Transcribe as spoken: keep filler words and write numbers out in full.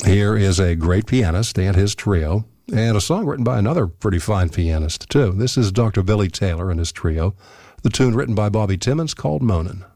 Here is a great pianist and his trio, and a song written by another pretty fine pianist, too. This is Doctor Billy Taylor and his trio. The tune written by Bobby Timmons called Moanin'.